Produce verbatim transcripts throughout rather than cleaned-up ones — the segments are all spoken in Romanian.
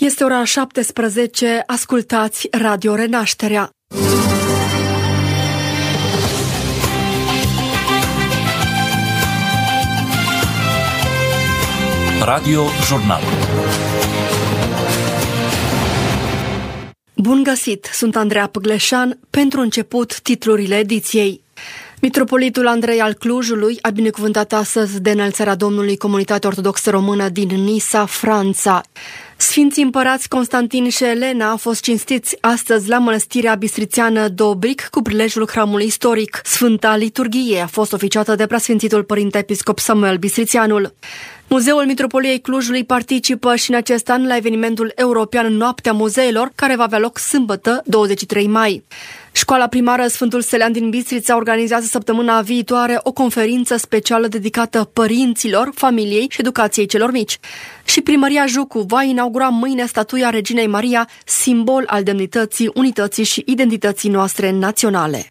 Este ora șaptesprezece, ascultați Radio Renașterea. Radio Jurnal. Bun găsit! Sunt Andreea Păgleșan. Pentru început, titlurile ediției. Mitropolitul Andrei al Clujului a binecuvântat astăzi de înălțarea Domnului Comunitatea Ortodoxă Română din Nisa, Franța. Sfinții împărați Constantin și Elena au fost cinstiți astăzi la mănăstirea bistrițeană Dobric cu prilejul hramului istoric. Sfânta liturghie a fost oficiată de preasfințitul părinte episcop Samuel Bistrițeanul. Muzeul Mitropoliei Clujului participă și în acest an la evenimentul european Noaptea Muzeelor, care va avea loc sâmbătă, douăzeci și trei mai. Școala primară Sfântul Stelian din Bistrița organizează săptămâna viitoare o conferință specială dedicată părinților, familiei și educației celor mici. Și Primăria Jucu va inaugura mâine statuia Reginei Maria, simbol al demnității, unității și identității noastre naționale.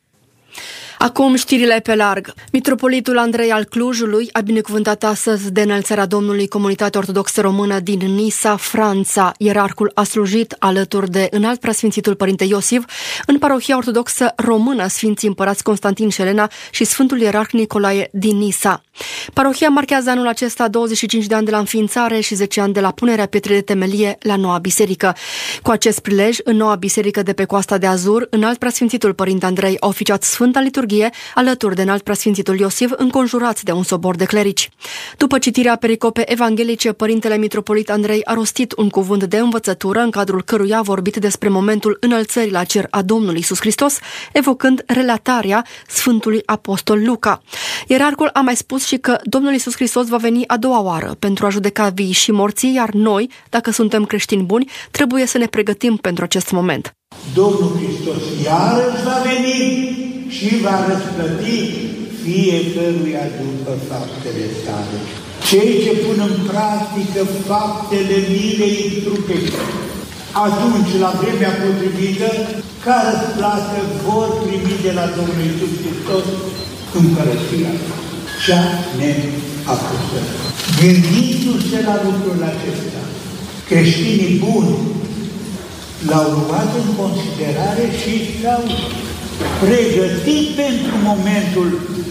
Acum știrile pe larg. Mitropolitul Andrei al Clujului a binecuvântat astăzi de înălțarea Domnului Comunitatea Ortodoxă Română din Nisa, Franța. Ierarhul a slujit alături de înalt preasfințitul părinte Iosif în parohia ortodoxă română Sfinții Împărați Constantin și Elena și Sfântul Ierarh Nicolae din Nisa. Parohia marchează anul acesta douăzeci și cinci de ani de la înființare și zece ani de la punerea pietrei de temelie la noua biserică. Cu acest prilej, în noua biserică de pe Coasta de Azur, înalt preasfințitul părinte Andrei a oficiat Sfânta Liturghie alături de înalt preasfințitul Iosif, înconjurați de un sobor de clerici. După citirea pericope evanghelice, părintele mitropolit Andrei a rostit un cuvânt de învățătură în cadrul căruia a vorbit despre momentul înălțării la cer a Domnului Iisus Hristos, evocând relatarea Sfântului Apostol Luca. Ierarhul a mai spus și că Domnul Iisus Hristos va veni a doua oară pentru a judeca vii și morții, iar noi, dacă suntem creștini buni, trebuie să ne pregătim pentru acest moment. Domnul Hristos iarăși va veni și va răsplăti fiecăruia după faptele sale. Cei ce pun în practică faptele milei trupești, atunci, la vremea potrivită, ca răsplată vor primi de la Domnul Iisus Hristos împărăția cea neapusă. Gândindu-se la lucrul acesta, creștinii buni l-au luat în considerare și s-au pregătit pentru momentul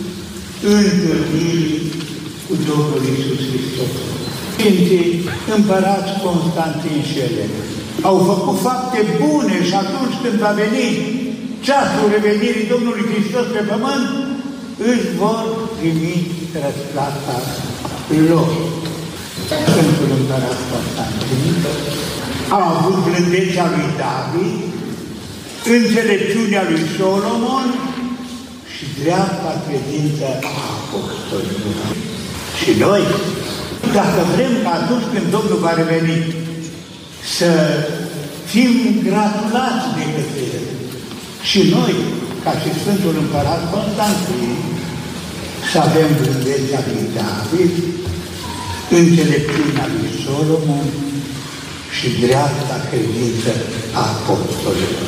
întâlnirii cu Domnul Iisus Hristos. Sfinții Împărați Constantin și Elena au făcut fapte bune și atunci când va veni ceasul revenirii Domnului Hristos pe pământ, își vor primi răsplata lor. Sfântul Împărat Constantin a avut blândețea lui David, înțelepciunea lui Solomon și dreapta credință a apostolilor. Și noi, dacă vrem ca atunci când Domnul va reveni să fim gratulați de către El, și noi, ca și Sfântul Împărat Constantin, să avem blândețea lui David, înțelepciunea lui Solomon și dreapta credință a apostolilor.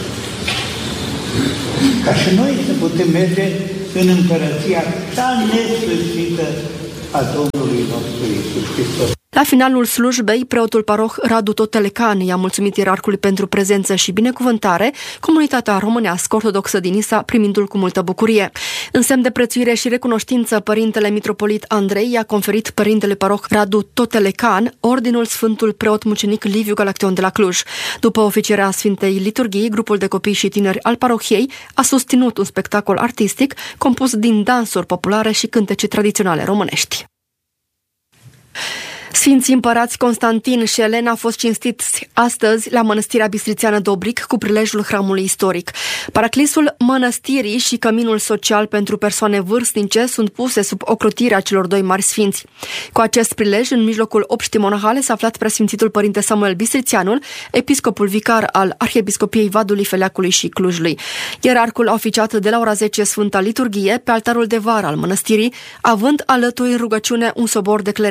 Ca și noi să putem merge în împărăția cea nesfârșită a Domnului nostru Iisus Hristos. La finalul slujbei, preotul paroh Radu Totelecan i-a mulțumit ierarhului pentru prezență și binecuvântare, comunitatea românească ortodoxă din Nisa primindu-l cu multă bucurie. În semn de prețuire și recunoștință, părintele mitropolit Andrei i-a conferit părintele paroh Radu Totelecan ordinul Sfântul Preot Mucenic Liviu Galaction de la Cluj. După oficierea Sfintei Liturghii, grupul de copii și tineri al parohiei a susținut un spectacol artistic compus din dansuri populare și cântece tradiționale românești. Sfinții Împărați Constantin și Elena au fost cinstiți astăzi la mănăstirea bistrițeană Dobric cu prilejul hramului istoric. Paraclisul mănăstirii și căminul social pentru persoane vârstnice sunt puse sub ocrotirea celor doi mari sfinți. Cu acest prilej, în mijlocul obștii monahale s-a aflat preasfințitul părinte Samuel Bistrițeanul, episcopul vicar al Arhiepiscopiei Vadului, Feleacului și Clujului. Ierarhul a oficiat de la ora zece Sfânta Liturghie pe altarul de vară al mănăstirii, având alături în rugăciune un sobor de clerici.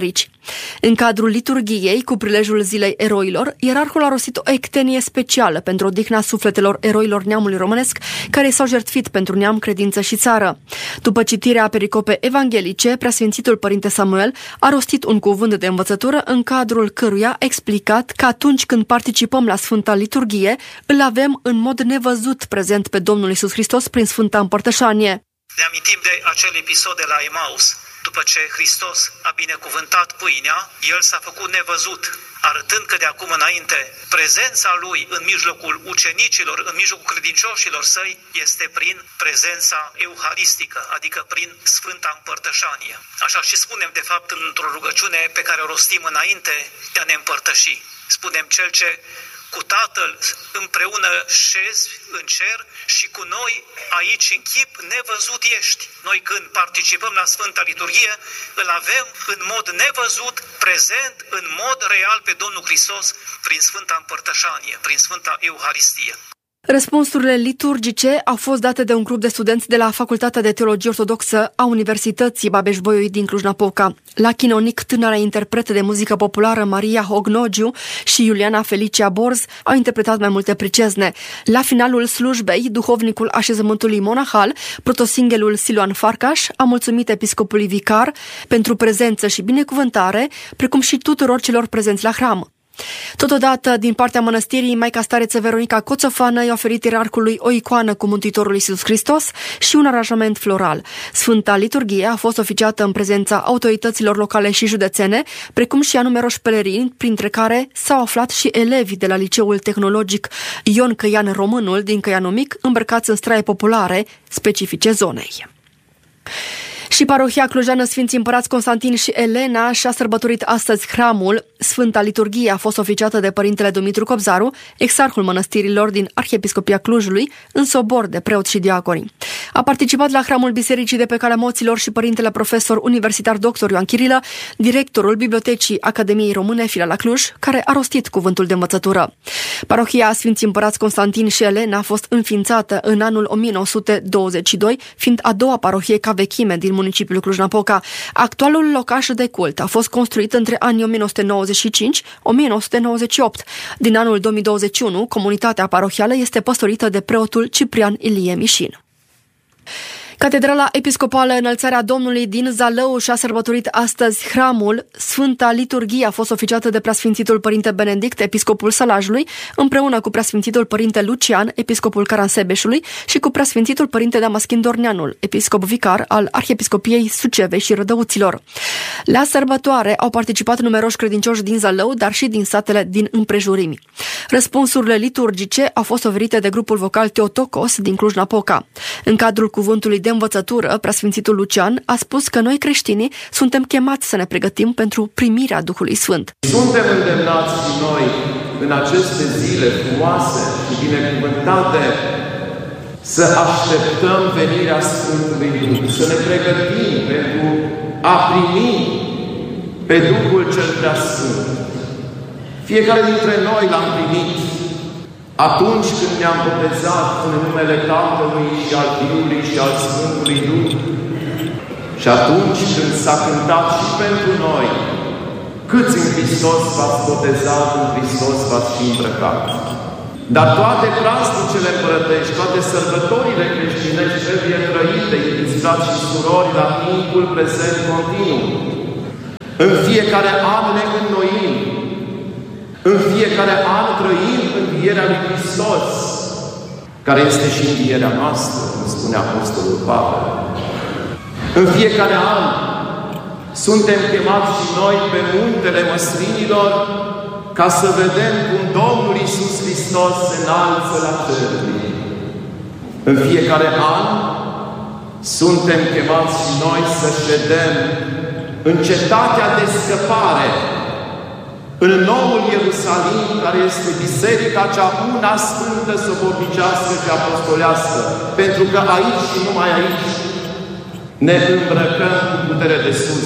În cadrul liturghiei, cu prilejul Zilei Eroilor, ierarhul a rostit o ectenie specială pentru odihna sufletelor eroilor neamului românesc care s-au jertfit pentru neam, credință și țară. După citirea pericope evanghelice, Preasfințitul Părinte Samuel a rostit un cuvânt de învățătură în cadrul căruia a explicat că atunci când participăm la Sfânta Liturghie, îl avem în mod nevăzut prezent pe Domnul Iisus Hristos prin Sfânta Împărtășanie. Ne amintim de acel episod de la Emaus. După ce Hristos a binecuvântat pâinea, El s-a făcut nevăzut, arătând că de acum înainte prezența Lui în mijlocul ucenicilor, în mijlocul credincioșilor Săi, este prin prezența euharistică, adică prin Sfânta Împărtășanie. Așa și spunem de fapt într-o rugăciune pe care o rostim înainte de a ne împărtăși. Spunem: Cel ce cu Tatăl împreună șezi în cer și cu noi aici în chip nevăzut ești. Noi când participăm la Sfânta Liturghie, îl avem în mod nevăzut, prezent, în mod real pe Domnul Hristos prin Sfânta Împărtășanie, prin Sfânta Euharistie. Răspunsurile liturgice au fost date de un grup de studenți de la Facultatea de Teologie Ortodoxă a Universității Babeș-Bolyai din Cluj-Napoca. La Chinonic, tânăra interpretă de muzică populară Maria Hognogiu și Iuliana Felicia Borz au interpretat mai multe pricezne. La finalul slujbei, duhovnicul așezământului monahal, protosinghelul Siluan Farcaș, a mulțumit episcopului vicar pentru prezență și binecuvântare, precum și tuturor celor prezenți la hram. Totodată, din partea mănăstirii, Maica Stareță Veronica Coțofană i-a oferit ierarhului o icoană cu Mântuitorul Iisus Hristos și un aranjament floral. Sfânta Liturghie a fost oficiată în prezența autorităților locale și județene, precum și a numeroși pelerini, printre care s-au aflat și elevi de la Liceul Tehnologic Ion Căian Românul din Căianul Mic, îmbrăcați în straie populare specifice zonei. Și parohia clujană Sfinții Împărați Constantin și Elena și-a sărbătorit astăzi hramul. Sfânta Liturghie a fost oficiată de Părintele Dumitru Cobzaru, exarhul mănăstirilor din Arhiepiscopia Clujului, în sobor de preoți și diaconi. A participat la hramul Bisericii de pe Calea Moților și Părintele Profesor Universitar doctor Ioan Chirilă, directorul Bibliotecii Academiei Române Filiala Cluj, care a rostit cuvântul de învățătură. Parohia Sfinții Împărați Constantin și Elena a fost înființată în anul o mie nouă sute douăzeci și doi, fiind a doua parohie ca vechime din municipiul Cluj-Napoca. Actualul locaș de cult a fost construit între anii o mie nouă sute nouăzeci și cinci - o mie nouă sute nouăzeci și opt. Din anul două mii douăzeci și unu, comunitatea parohială este păstorită de preotul Ciprian Ilie Mișin. Catedrala Episcopală Înălțarea Domnului din Zalău și-a sărbătorit astăzi hramul. Sfânta Liturghie a fost oficiată de Preasfințitul Părinte Benedict, episcopul Sălajului, împreună cu Preasfințitul Părinte Lucian, episcopul Caransebeșului, și cu Preasfințitul Părinte Damaschin Dorneanul, episcop vicar al Arhiepiscopiei Sucevei și Rădăuților. La sărbătoare au participat numeroși credincioși din Zalău, dar și din satele din împrejurimi. Răspunsurile liturgice au fost oferite de grupul vocal Teotocos din Cluj-Napoca. În cadrul cuvântului de învățătură, Preasfințitul Lucian a spus că noi creștinii suntem chemați să ne pregătim pentru primirea Duhului Sfânt. Suntem îndemnați și noi în aceste zile frumoase și binecuvântate să așteptăm venirea Sfântului Duh, să ne pregătim pentru a primi pe Duhul cel Preasfânt. Fiecare dintre noi l-am primit atunci când ne-am botezat în numele Tatălui și al Fiului și al Sfântului Duh, și atunci când s-a cântat și pentru noi: câți în Hristos v-ați botezat, în Hristos v-ați și îmbrăcat. Dar toate praznicele împărătești, toate sărbătorile creștinești trebuie trăite, iubiți frați și surori, la timpul prezent continuu. În fiecare an ne înnoim. În fiecare an trăim învierea lui Hristos, care este și învierea noastră, cum spune Apostolul Pavel. În fiecare an suntem chemați și noi pe muntele măslinilor ca să vedem cum Domnul Iisus Hristos se înalță la ceruri. În fiecare an suntem chemați și noi să ședem în cetatea de scăpare, în noul Ierusalim, care este biserica cea una sfântă, sobornicească și apostolească, pentru că aici și numai aici ne îmbrăcăm cu putere de sus.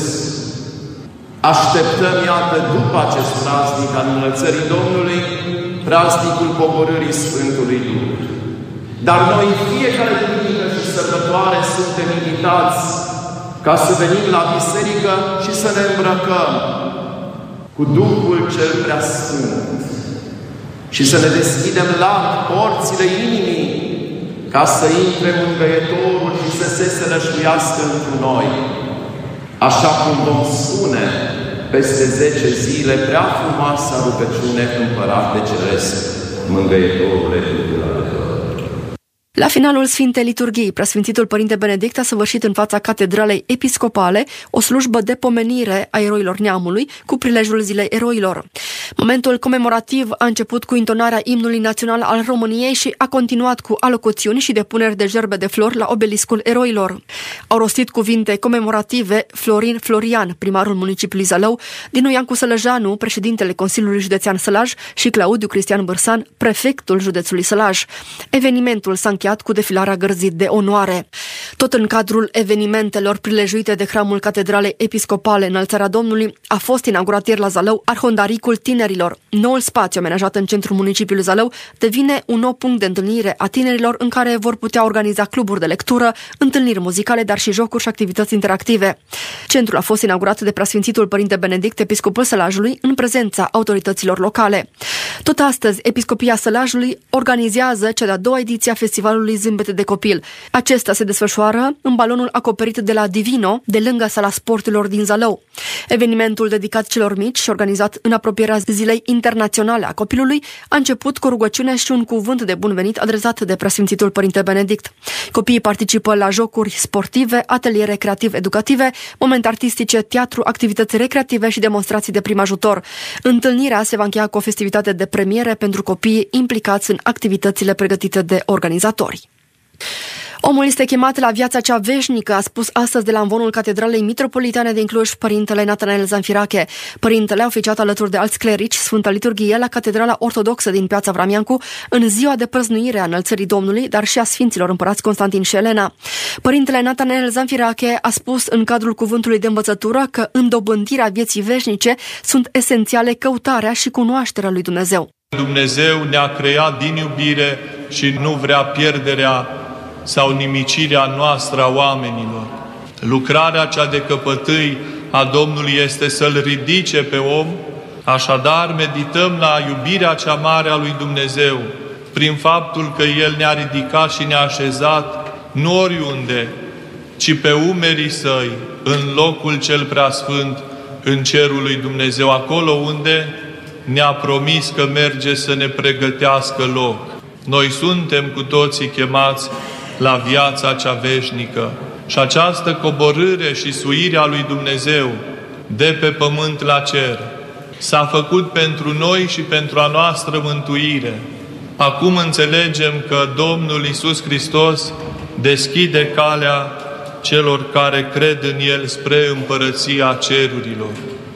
Așteptăm, iată, după acest praznic al Înălțării Domnului, praznicul coborârii Sfântului Duh. Dar noi, fiecare duminică și sărbătoare, suntem invitați ca să venim la biserică și să ne îmbrăcăm cu Duhul cel Preasfânt și să ne deschidem larg porțile inimii ca să intre Mângâietorul și să se sălășluiască întru noi. Așa cum vom spune peste zece zile prea frumoasa rugăciune Împărate Ceresc, Mângâietorule Duhul. La finalul Sfintei Liturghii, Preasfințitul Părinte Benedict a săvârșit în fața Catedralei Episcopale o slujbă de pomenire a eroilor neamului cu prilejul Zilei Eroilor. Momentul comemorativ a început cu intonarea imnului național al României și a continuat cu alocuțiuni și depuneri de gerbe de flori la obeliscul eroilor. Au rostit cuvinte comemorative Florin Florian, primarul municipiului Zalău, Dinu Iancu Sălăjanu, președintele Consiliului Județean Sălaj și Claudiu Cristian Bărsan, prefectul județului Sălaj. Evenimentul s-a încheiat cu defilarea gărzii de onoare. Tot în cadrul evenimentelor prilejuite de hramul Catedralei Episcopale Înălțarea Domnului, a fost inaugurat ieri la Zalău Arhondaricul Tinerilor. Noul spațiu amenajat în centrul municipiului Zalău devine un nou punct de întâlnire a tinerilor în care vor putea organiza cluburi de lectură, întâlniri muzicale, dar și jocuri și activități interactive. Centrul a fost inaugurat de Preasfințitul Părinte Benedict, episcopul Sălajului, în prezența autorităților locale. Tot astăzi, Episcopia Sălajului organizează cea de-a doua ediție a Festivalului Zâmbete de Copil. Acesta se desfășoară în balonul acoperit de la Divino, de lângă Sala Sporturilor din Zalău. Evenimentul dedicat celor mici și organizat în apropierea Zilei Internaționale a Copilului a început cu rugăciune și un cuvânt de bun venit adresat de Preasfințitul Părinte Benedict. Copiii participă la jocuri sportive, ateliere creativ-educative, momente artistice, teatru, activități recreative și demonstrații de prim ajutor. Întâlnirea se va încheia cu o festivitate de premiere pentru copiii implicați în activitățile pregătite de organizatori. Omul este chemat la viața cea veșnică, a spus astăzi de la amvonul Catedralei Mitropolitane din Cluj Părintele Natanael Zanfirache. Părintele a oficiat alături de alți clerici Sfânta Liturghie la Catedrala Ortodoxă din Piața Vramiancu în ziua de prăznuire a Înălțării Domnului, dar și a Sfinților Împărați Constantin și Elena. Părintele Natanael Zanfirache a spus în cadrul cuvântului de învățătură că în dobândirea vieții veșnice sunt esențiale căutarea și cunoașterea lui Dumnezeu. Dumnezeu ne-a creat din iubire și nu vrea pierderea sau nimicirea noastră a oamenilor. Lucrarea cea de căpătâi a Domnului este să-L ridice pe om, așadar medităm la iubirea cea mare a lui Dumnezeu, prin faptul că El ne-a ridicat și ne-a așezat nu oriunde, ci pe umerii Săi, în locul cel preasfânt, în cerul lui Dumnezeu, acolo unde ne-a promis că merge să ne pregătească loc. Noi suntem cu toții chemați la viața cea veșnică și această coborâre și suire a lui Dumnezeu de pe pământ la cer s-a făcut pentru noi și pentru a noastră mântuire. Acum înțelegem că Domnul Iisus Hristos deschide calea celor care cred în El spre împărăția cerurilor.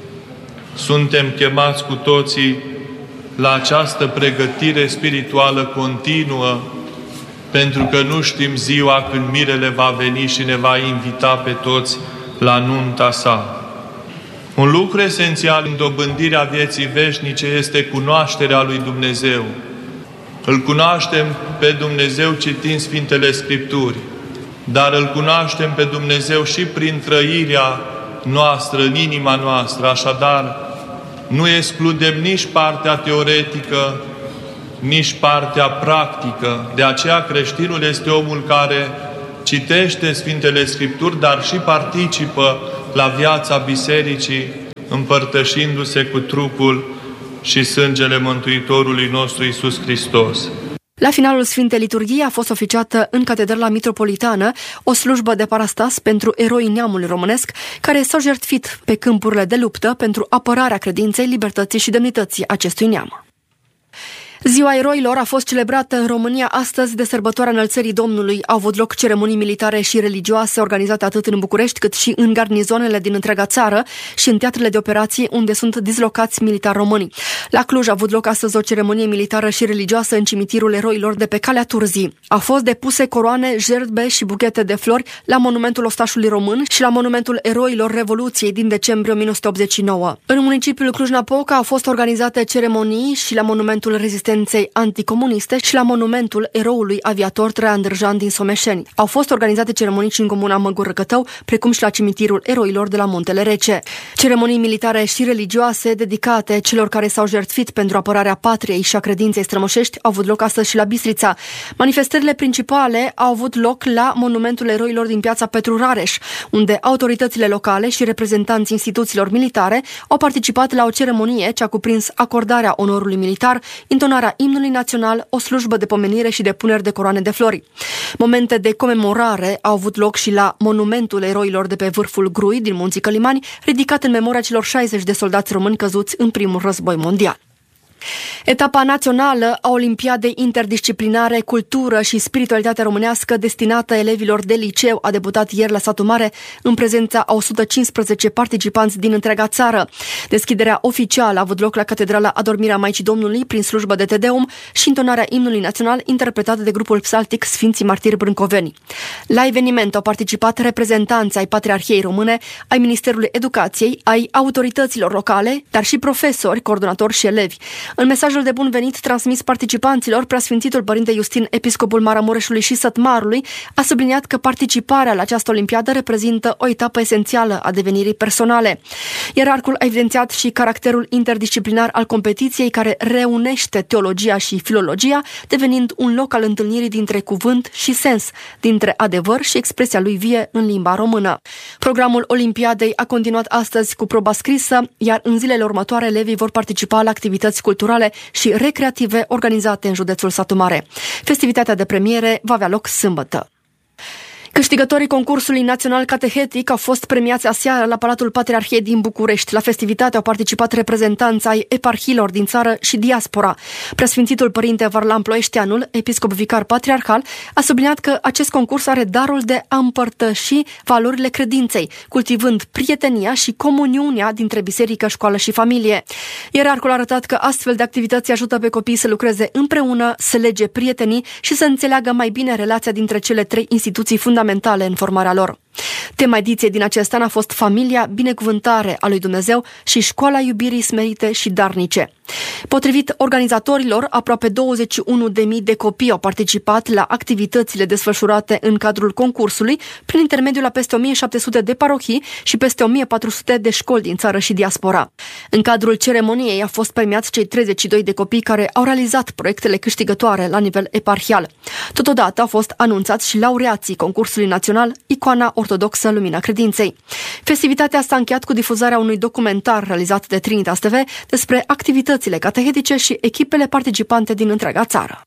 Suntem chemați cu toții la această pregătire spirituală continuă, pentru că nu știm ziua când mirele va veni și ne va invita pe toți la nunta sa. Un lucru esențial în dobândirea vieții veșnice este cunoașterea lui Dumnezeu. Îl cunoaștem pe Dumnezeu citind Sfintele Scripturi, dar îl cunoaștem pe Dumnezeu și prin trăirea noastră, în inima noastră. Așadar, nu excludem nici partea teoretică, nici partea practică. De aceea creștinul este omul care citește Sfintele Scripturi, dar și participă la viața Bisericii, împărtășindu-se cu trupul și sângele Mântuitorului nostru Iisus Hristos. La finalul Sfintei Liturghii a fost oficiată în Catedrala Mitropolitană o slujbă de parastas pentru eroii neamului românesc care s-au jertfit pe câmpurile de luptă pentru apărarea credinței, libertății și demnității acestui neam. Ziua Eroilor a fost celebrată în România astăzi de sărbătoarea Înălțării Domnului. Au avut loc ceremonii militare și religioase organizate atât în București cât și în garnizoanele din întreaga țară și în teatrele de operații unde sunt dislocați militari români. La Cluj a avut loc astăzi o ceremonie militară și religioasă în cimitirul eroilor de pe Calea Turzii. Au fost depuse coroane, jertbe și buchete de flori la monumentul ostașului român și la monumentul eroilor Revoluției din decembrie o mie nouă sute optzeci și nouă. În municipiul Cluj-Napoca au fost organizate ceremonii și la monumentul rezistenței anticomuniste și la monumentul eroului aviator Traian Dârjan din Someșeni. Au fost organizate ceremonii și în comuna Măgur-Răcătău, precum și la cimitirul eroilor de la Muntele Rece. Ceremonii militare și religioase dedicate celor care s-au jertfit pentru apărarea patriei și a credinței strămoșești au avut loc astăzi și la Bistrița. Manifestările principale au avut loc la monumentul eroilor din piața Petru Rareș, unde autoritățile locale și reprezentanții instituțiilor militare au participat la o ceremonie ce a cuprins acordarea onorului militar, intonarea imnului național, o slujbă de pomenire și depuneri de coroane de flori. Momente de comemorare au avut loc și la monumentul eroilor de pe vârful Grui din Munții Călimani, ridicat în memoria celor șaizeci de soldați români căzuți în primul război mondial. Etapa națională a Olimpiadei Interdisciplinare Cultură și Spiritualitate Românească destinată elevilor de liceu a debutat ieri la Satul Mare în prezența a o sută cincisprezece participanți din întreaga țară. Deschiderea oficială a avut loc la Catedrala Adormirea Maicii Domnului prin slujbă de Tedeum și intonarea imnului național interpretat de grupul psaltic Sfinții Martiri Brâncoveni. La eveniment au participat reprezentanți ai Patriarhiei Române, ai Ministerului Educației, ai autorităților locale, dar și profesori, coordonatori și elevi. În mesajul de bun venit transmis participanților, Preasfințitul Părinte Iustin, episcopul Maramureșului și Sătmarului, a subliniat că participarea la această olimpiadă reprezintă o etapă esențială a devenirii personale. Ierarhul a evidențiat și caracterul interdisciplinar al competiției, care reunește teologia și filologia, devenind un loc al întâlnirii dintre cuvânt și sens, dintre adevăr și expresia lui vie în limba română. Programul olimpiadei a continuat astăzi cu proba scrisă, iar în zilele următoare elevii vor participa la activități culturale și recreative organizate în județul Satu Mare. Festivitatea de premiere va avea loc sâmbătă. Câștigătorii concursului național catehetic au fost premiați aseară la Palatul Patriarhiei din București. La festivitate au participat reprezentanți ai eparhiilor din țară și diaspora. Preasfințitul Părinte Varlam Ploieșteanul, episcop vicar patriarhal, a subliniat că acest concurs are darul de a împărtăși valorile credinței, cultivând prietenia și comuniunea dintre biserică, școală și familie. Ierarhul a arătat că astfel de activități ajută pe copii să lucreze împreună, să lege prietenii și să înțeleagă mai bine relația dintre cele trei instituții fundamentale fundamentale în formarea lor. Tema ediției din acest an a fost Familia, binecuvântare a lui Dumnezeu și Școala iubirii smerite și darnice. Potrivit organizatorilor, aproape douăzeci și unu de mii de copii au participat la activitățile desfășurate în cadrul concursului, prin intermediul a peste o mie șapte sute de parohii și peste o mie patru sute de școli din țară și diaspora. În cadrul ceremoniei a fost premiați cei treizeci și doi de copii care au realizat proiectele câștigătoare la nivel eparhial. Totodată au fost anunțați și laureații concursului național Icoana Ortodoxă Lumina Credinței. Festivitatea s-a încheiat cu difuzarea unui documentar realizat de Trinitas T V despre activitățile catehetice și echipele participante din întreaga țară.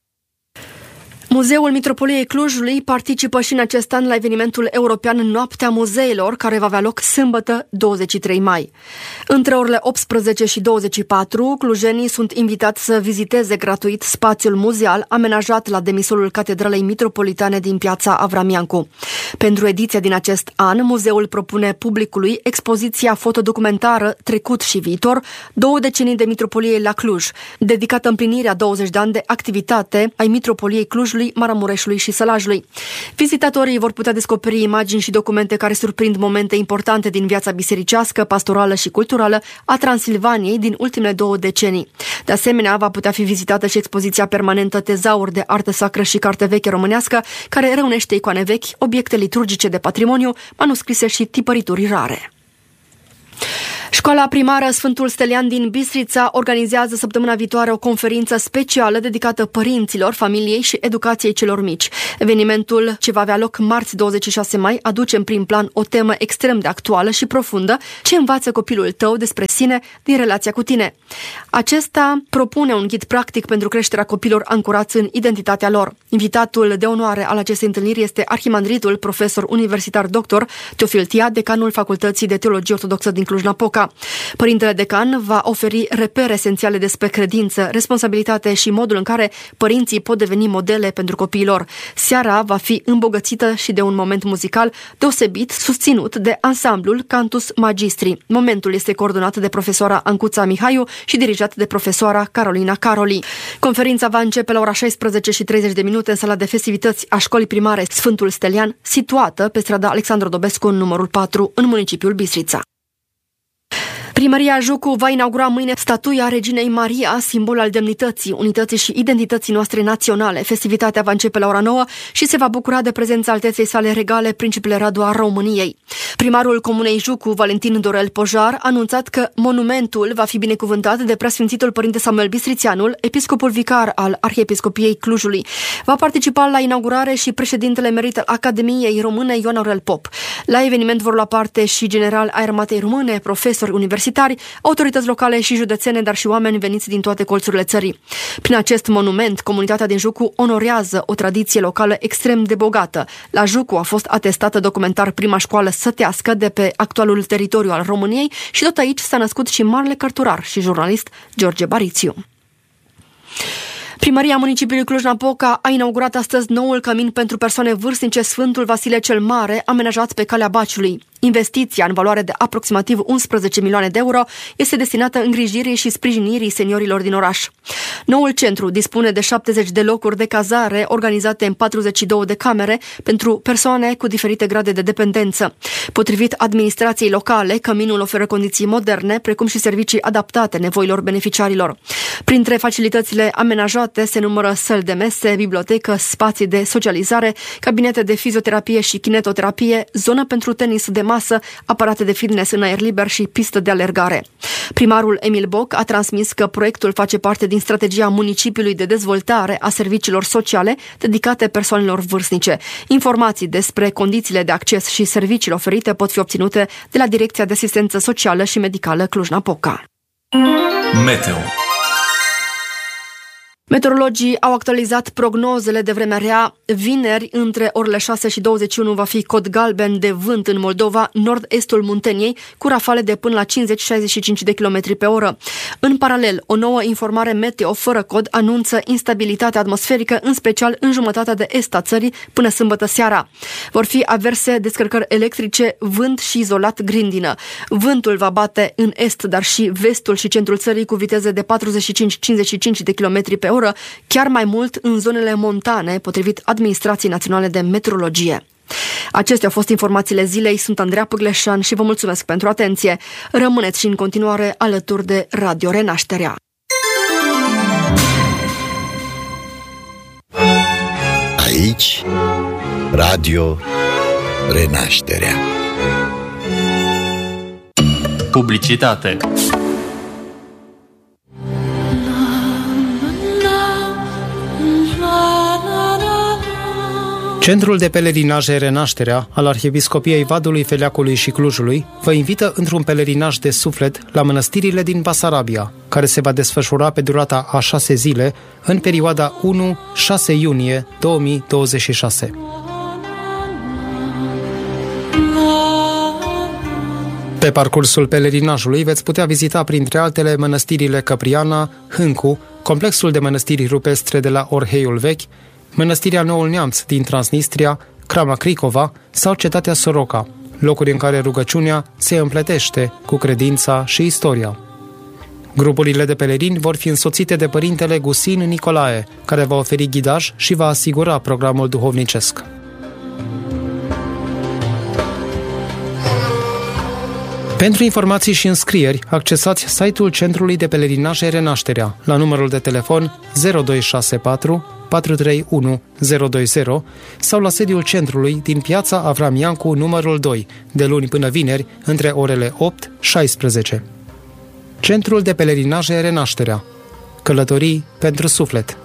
Muzeul Mitropoliei Clujului participă și în acest an la evenimentul european Noaptea Muzeilor, care va avea loc sâmbătă douăzeci și trei mai. Între orele optsprezece și douăzeci și patru, clujenii sunt invitați să viziteze gratuit spațiul muzeal amenajat la demisolul Catedralei Mitropolitane din Piața Avramiancu. Pentru ediția din acest an, muzeul propune publicului expoziția fotodocumentară Trecut și Viitor, două decenii de Mitropolie la Cluj, dedicată împlinirea douăzeci de ani de activitate ai Mitropoliei Clujului, Maramureșului și Sălajului. Vizitatorii vor putea descoperi imagini și documente care surprind momente importante din viața bisericească, pastorală și culturală a Transilvaniei din ultimele două decenii. De asemenea, va putea fi vizitată și expoziția permanentă Tezaur de artă sacră și carte veche românească, care reunește icoane vechi, obiecte liturgice de patrimoniu, manuscrise și tipărituri rare. Școala primară Sfântul Stelian din Bistrița organizează săptămâna viitoare o conferință specială dedicată părinților, familiei și educației celor mici. Evenimentul, ce va avea loc marți douăzeci și șase mai, aduce în prim plan o temă extrem de actuală și profundă: ce învață copilul tău despre sine din relația cu tine. Acesta propune un ghid practic pentru creșterea copilor ancorați în identitatea lor. Invitatul de onoare al acestei întâlniri este arhimandritul, profesor universitar doctor Teofil Tia, decanul Facultății de Teologie Ortodoxă din din Cluj-Napoca. Părintele decan va oferi repere esențiale despre credință, responsabilitate și modul în care părinții pot deveni modele pentru copiilor. Seara va fi îmbogățită și de un moment muzical deosebit, susținut de ansamblul Cantus Magistri. Momentul este coordonat de profesoara Ancuța Mihaiu și dirijat de profesoara Carolina Caroli. Conferința va începe la ora șaisprezece și treizeci de minute în sala de festivități a școlii primare Sfântul Stelian, situată pe strada Alexandru Dobescu, numărul patru, în municipiul Bistrița. Primăria Jucu va inaugura mâine statuia Reginei Maria, simbol al demnității, unității și identității noastre naționale. Festivitatea va începe la ora nouă și se va bucura de prezența alteței sale regale, Principele Radu al României. Primarul Comunei Jucu, Valentin Dorel Pojar, a anunțat că monumentul va fi binecuvântat de preasfințitul Părinte Samuel Bistrițeanul, episcopul vicar al Arhiepiscopiei Clujului. Va participa la inaugurare și președintele emerit al Academiei Române, Ioan Aurel Pop. La eveniment vor lua parte și general ai Armatei Române, profesori universitari, autorități locale și județene, dar și oameni veniți din toate colțurile țării. Prin acest monument, comunitatea din Jucu onorează o tradiție locală extrem de bogată. La Jucu a fost atestată documentar prima școală sătească de pe actualul teritoriu al României și tot aici s-a născut și marele cărturar și jurnalist George Barițiu. Primăria municipiului Cluj-Napoca a inaugurat astăzi noul cămin pentru persoane vârstnice Sfântul Vasile cel Mare, amenajat pe Calea Baciului. Investiția, în valoare de aproximativ unsprezece milioane de euro, este destinată îngrijirii și sprijinirii seniorilor din oraș. Noul centru dispune de șaptezeci de locuri de cazare organizate în patruzeci și două de camere pentru persoane cu diferite grade de dependență. Potrivit administrației locale, căminul oferă condiții moderne, precum și servicii adaptate nevoilor beneficiarilor. Printre facilitățile amenajate se numără săli de mese, bibliotecă, spații de socializare, cabinete de fizioterapie și kinetoterapie, zonă pentru tenis de masă, aparate de fitness în aer liber și pistă de alergare. Primarul Emil Boc a transmis că proiectul face parte din strategia municipiului de dezvoltare a serviciilor sociale dedicate persoanelor vârstnice. Informații despre condițiile de acces și serviciile oferite pot fi obținute de la Direcția de Asistență Socială și Medicală Cluj-Napoca. Meteo. Meteorologii au actualizat prognozele de vreme rea. Vineri, între orele șase și douăzeci și unu, va fi cod galben de vânt în Moldova, nord-estul Munteniei, cu rafale de până la cincizeci șaizeci și cinci de kilometri pe oră. În paralel, o nouă informare meteo fără cod anunță instabilitate atmosferică, în special în jumătatea de est a țării, până sâmbătă seara. Vor fi averse descărcări electrice, vânt și izolat grindină. Vântul va bate în est, dar și vestul și centrul țării cu viteze de patruzeci și cinci cincizeci și cinci de kilometri pe oră, chiar mai mult în zonele montane, potrivit Administrației Naționale de Meteorologie. Acestea au fost informațiile zilei. Sunt Andreea Păgleșan și vă mulțumesc pentru atenție. Rămâneți și în continuare alături de Radio Renașterea. Aici, Radio Renașterea. Publicitate. Centrul de pelerinaj Renașterea al Arhiepiscopiei Vadului, Feleacului și Clujului vă invită într-un pelerinaj de suflet la mănăstirile din Basarabia, care se va desfășura pe durata a șase zile în perioada unu șase iunie două mii douăzeci și șase. Pe parcursul pelerinajului veți putea vizita printre altele mănăstirile Căpriana, Hâncu, complexul de mănăstiri rupestre de la Orheiul Vechi, Mănăstirea Noul Neamț din Transnistria, Crama Cricova sau Cetatea Soroca, locuri în care rugăciunea se împletește cu credința și istoria. Grupurile de pelerini vor fi însoțite de părintele Gusin Nicolae, care va oferi ghidaj și va asigura programul duhovnicesc. Pentru informații și înscrieri, accesați site-ul Centrului de Pelerinaje Renașterea la numărul de telefon zero doi șase patru patru trei unu zero doi zero sau la sediul centrului din Piața Avram Iancu numărul doi, de luni până vineri, între orele opt și șaisprezece. Centrul de Pelerinaje Renașterea. Călătorii pentru suflet.